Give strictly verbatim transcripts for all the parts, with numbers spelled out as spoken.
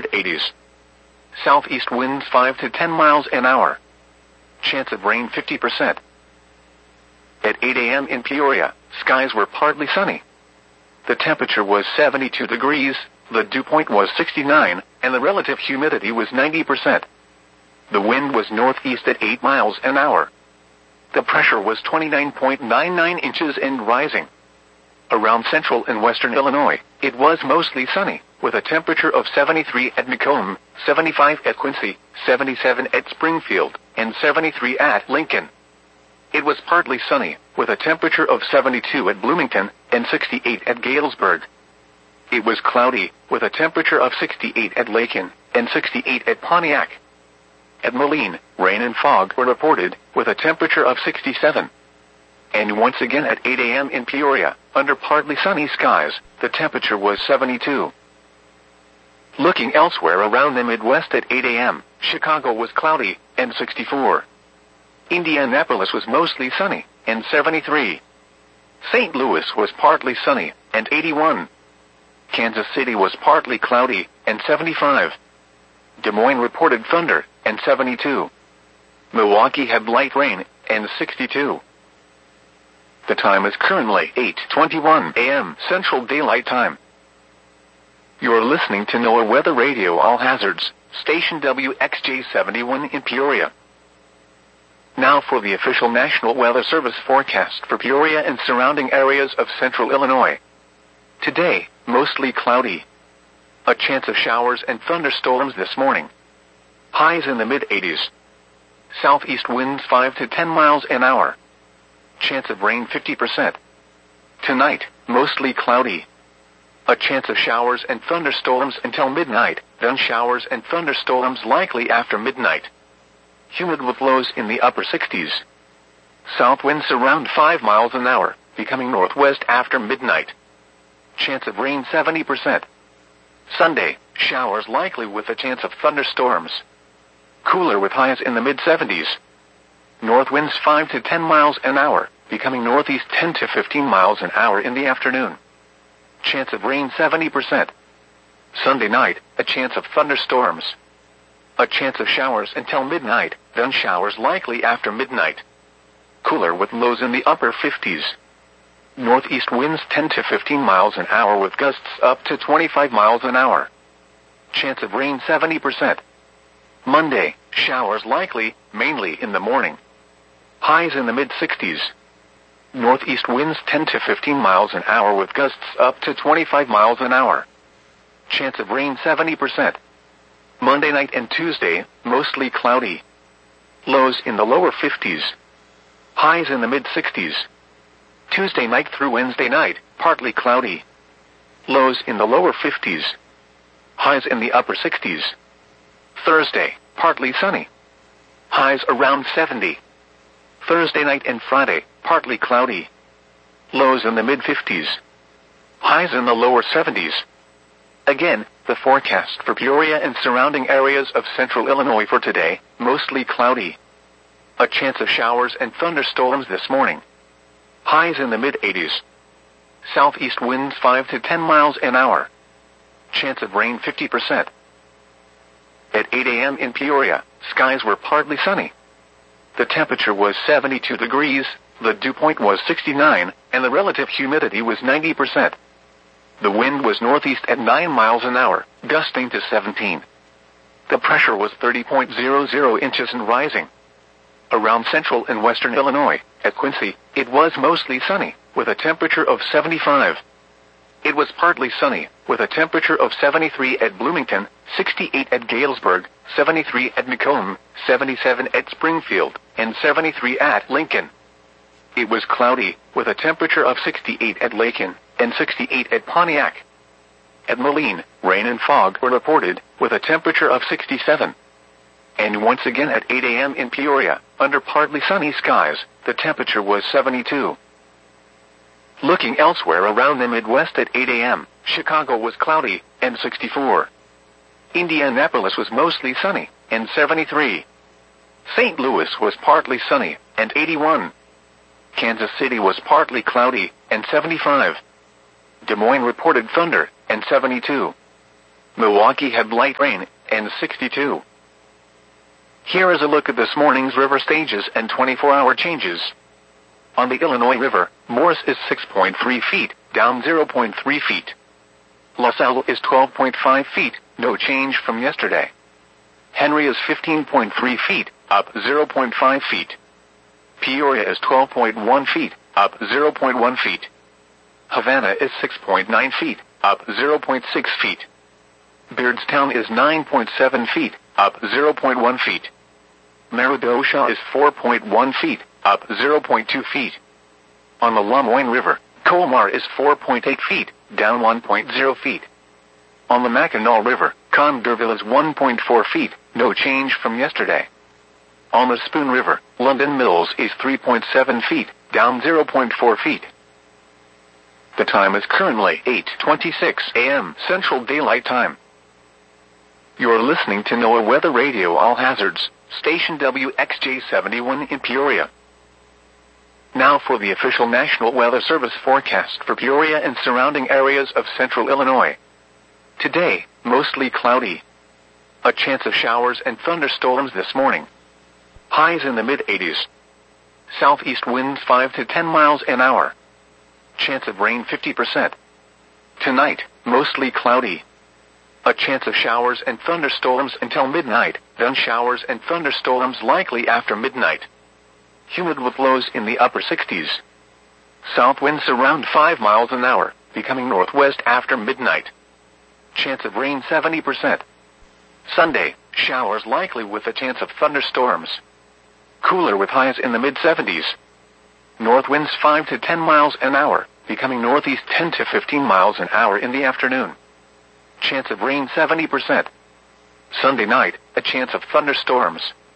mid eighties. Southeast winds five to ten miles an hour. Chance of rain fifty percent. At eight a m in Peoria, skies were partly sunny. The temperature was seventy-two degrees, the dew point was sixty-nine, and the relative humidity was ninety percent. The wind was northeast at eight miles an hour. The pressure was twenty-nine point nine nine inches and rising. Around central and western Illinois, it was mostly sunny, with a temperature of seventy-three at Macomb, seventy-five at Quincy, seventy-seven at Springfield, and seventy-three at Lincoln. It was partly sunny, with a temperature of seventy-two at Bloomington, and sixty-eight at Galesburg. It was cloudy, with a temperature of sixty-eight at Lakin, and sixty-eight at Pontiac. At Moline, rain and fog were reported, with a temperature of sixty-seven. And once again at eight a m in Peoria, under partly sunny skies, the temperature was seventy-two. Looking elsewhere around the Midwest at eight a m, Chicago was cloudy, and sixty-four. Indianapolis was mostly sunny, and seventy-three. Saint Louis was partly sunny, and eighty-one. Kansas City was partly cloudy, and seventy-five. Des Moines reported thunder, and seventy-two. Milwaukee had light rain, and sixty-two. The time is currently eight twenty-one a m Central Daylight Time. You're listening to NOAA Weather Radio All Hazards, station W X J seventy-one in Peoria. Now for the official National Weather Service forecast for Peoria and surrounding areas of central Illinois. Today, mostly cloudy. A chance of showers and thunderstorms this morning. Highs in the mid eighties. Southeast winds five to ten miles an hour. Chance of rain fifty percent. Tonight, mostly cloudy. A chance of showers and thunderstorms until midnight, then showers and thunderstorms likely after midnight. Humid with lows in the upper sixties. South winds around five miles an hour, becoming northwest after midnight. Chance of rain seventy percent. Sunday, showers likely with a chance of thunderstorms. Cooler with highs in the mid seventies. North winds five to ten miles an hour, becoming northeast ten to fifteen miles an hour in the afternoon. Chance of rain seventy percent. Sunday night, a chance of thunderstorms. A chance of showers until midnight, then showers likely after midnight. Cooler with lows in the upper fifties. Northeast winds ten to fifteen miles an hour with gusts up to twenty-five miles an hour. Chance of rain seventy percent. Monday, showers likely, mainly in the morning. Highs in the mid sixties. Northeast winds ten to fifteen miles an hour with gusts up to twenty-five miles an hour. Chance of rain seventy percent. Monday night and Tuesday, mostly cloudy. Lows in the lower fifties. Highs in the mid sixties. Tuesday night through Wednesday night, partly cloudy. Lows in the lower fifties. Highs in the upper sixties. Thursday, partly sunny. Highs around seventy. Thursday night and Friday, partly cloudy. Lows in the mid fifties. Highs in the lower seventies. Again, the forecast for Peoria and surrounding areas of central Illinois for today, mostly cloudy. A chance of showers and thunderstorms this morning. Highs in the mid eighties. Southeast winds five to ten miles an hour. Chance of rain fifty percent. At eight a m in Peoria, skies were partly sunny. The temperature was seventy-two degrees, the dew point was sixty-nine, and the relative humidity was ninety percent. The wind was northeast at nine miles an hour, gusting to seventeen. The pressure was thirty point zero zero inches and rising. Around central and western Illinois, at Quincy, it was mostly sunny, with a temperature of seventy-five. It was partly sunny, with a temperature of seventy-three at Bloomington, sixty-eight at Galesburg, seventy-three at Macomb, seventy-seven at Springfield, and seventy-three at Lincoln. It was cloudy, with a temperature of sixty-eight at Lakin, and sixty-eight at Pontiac. At Moline, rain and fog were reported, with a temperature of sixty-seven. And once again at eight a m in Peoria, under partly sunny skies, the temperature was seventy-two. Looking elsewhere around the Midwest at eight a m, Chicago was cloudy, and sixty-four. Indianapolis was mostly sunny, and seventy-three. Saint Louis was partly sunny, and eighty-one. Kansas City was partly cloudy, and seventy-five. Des Moines reported thunder, and seventy-two. Milwaukee had light rain, and sixty-two. Here is a look at this morning's river stages and twenty-four hour changes. On the Illinois River, Morris is six point three feet, down zero point three feet. LaSalle is twelve point five feet, no change from yesterday. Henry is fifteen point three feet, up zero point five feet. Peoria is twelve point one feet, up zero point one feet. Havana is six point nine feet, up zero point six feet. Beardstown is nine point seven feet, up zero point one feet. Meridosha is four point one feet, up zero point two feet. On the Lemoyne River, Colmar is four point eight feet, down one point zero feet. On the Mackinac River, Congerville is one point four feet, no change from yesterday. On the Spoon River, London Mills is three point seven feet, down zero point four feet. The time is currently eight twenty-six a m Central Daylight Time. You're listening to NOAA Weather Radio All Hazards, station W X J seventy-one in Peoria. Now for the official National Weather Service forecast for Peoria and surrounding areas of central Illinois. Today, mostly cloudy. A chance of showers and thunderstorms this morning. Highs in the mid eighties. Southeast winds five to ten miles an hour. Chance of rain fifty percent. Tonight, mostly cloudy. A chance of showers and thunderstorms until midnight, then showers and thunderstorms likely after midnight. Humid with lows in the upper sixties. South winds around five miles an hour, becoming northwest after midnight. Chance of rain seventy percent. Sunday, showers likely with a chance of thunderstorms. Cooler with highs in the mid seventies. North winds five to ten miles an hour, becoming northeast ten to fifteen miles an hour in the afternoon. Chance of rain seventy percent. Sunday night, a chance of thunderstorms.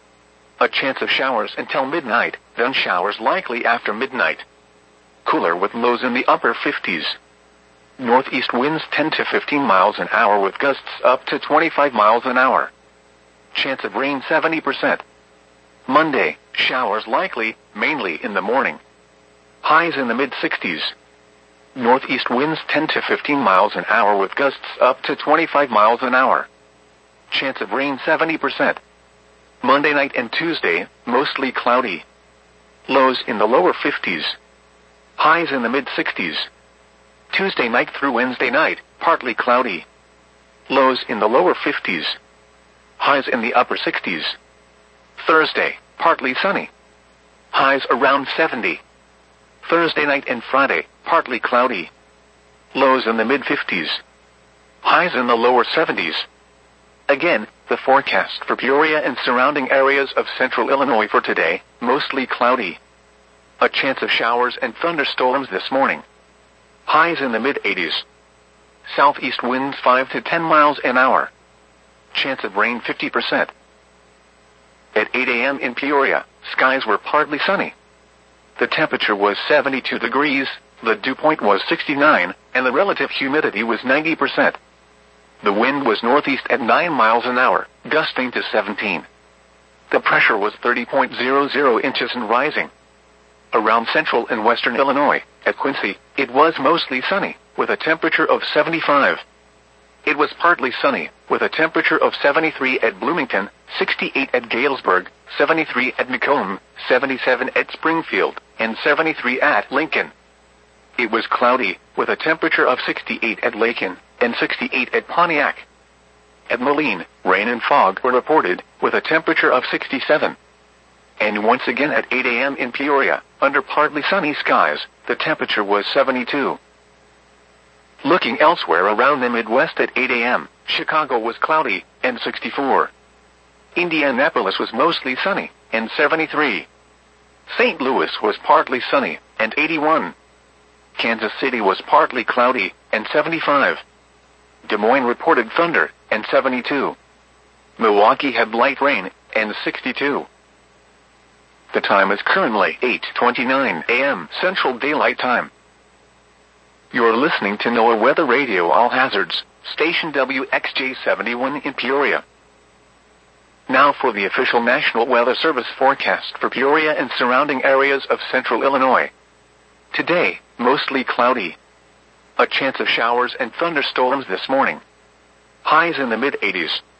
A chance of showers until midnight, then showers likely after midnight. Cooler with lows in the upper fifties. Northeast winds ten to fifteen miles an hour with gusts up to twenty-five miles an hour. Chance of rain seventy percent. Monday, showers likely, mainly in the morning. Highs in the mid sixties. Northeast winds ten to fifteen miles an hour with gusts up to twenty-five miles an hour. Chance of rain seventy percent. Monday night and Tuesday, mostly cloudy. Lows in the lower fifties. Highs in the mid sixties. Tuesday night through Wednesday night, partly cloudy. Lows in the lower fifties. Highs in the upper sixties. Thursday, partly sunny. Highs around seventy. Thursday night and Friday, partly cloudy. Lows in the mid fifties. Highs in the lower seventies. Again, the forecast for Peoria and surrounding areas of central Illinois for today, mostly cloudy. A chance of showers and thunderstorms this morning. Highs in the mid eighties. Southeast winds five to ten miles an hour. Chance of rain fifty percent. At eight a m in Peoria, skies were partly sunny. The temperature was seventy-two degrees, the dew point was sixty-nine, and the relative humidity was ninety percent. The wind was northeast at nine miles an hour, gusting to seventeen. The pressure was thirty point zero zero inches and rising. Around central and western Illinois, at Quincy, it was mostly sunny, with a temperature of seventy-five. It was partly sunny, with a temperature of seventy-three at Bloomington, sixty-eight at Galesburg, seventy-three at Macomb, seventy-seven at Springfield, and seventy-three at Lincoln. It was cloudy, with a temperature of sixty-eight at Lakin, and sixty-eight at Pontiac. At Moline, rain and fog were reported, with a temperature of sixty-seven. And once again at eight a m in Peoria, under partly sunny skies, the temperature was seventy-two. Looking elsewhere around the Midwest at eight a m, Chicago was cloudy, and sixty-four. Indianapolis was mostly sunny, and seventy-three. Saint Louis was partly sunny, and eighty-one. Kansas City was partly cloudy, and seventy-five. Des Moines reported thunder, and seventy-two. Milwaukee had light rain, and sixty-two. The time is currently eight twenty-nine a m Central Daylight Time. You're listening to NOAA Weather Radio All Hazards, station W X J seventy-one in Peoria. Now for the official National Weather Service forecast for Peoria and surrounding areas of central Illinois. Today, mostly cloudy. A chance of showers and thunderstorms this morning. Highs in the mid eighties.